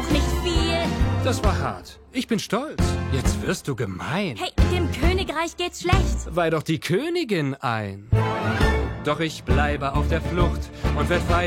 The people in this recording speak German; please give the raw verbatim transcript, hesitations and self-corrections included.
auch nicht viel. Das war hart. Ich bin stolz. Jetzt wirst du gemein. Hey, dem Königreich geht's schlecht. Weih doch die Königin ein. Doch ich bleibe auf der Flucht und werd weiter